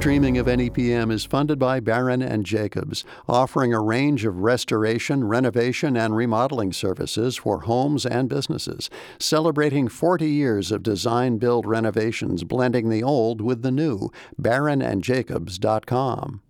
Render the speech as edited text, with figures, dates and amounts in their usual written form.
streaming of NEPM is funded by Barron and Jacobs, offering a range of restoration, renovation, and remodeling services for homes and businesses, celebrating 40 years of design, build, renovations, blending the old with the new. BarronandJacobs.com.